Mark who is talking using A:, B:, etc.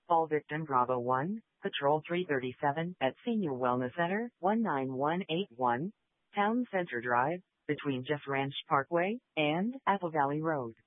A: Call victim Bravo 1, Patrol 337 at Senior Wellness Center, 19181, Town Center Drive, between Jeff Ranch Parkway and Apple Valley Road.